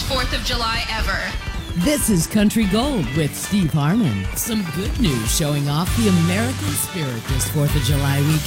4th of July ever. This is Country Gold with Steve Harmon. Some good news showing off the American spirit this 4th of July weekend.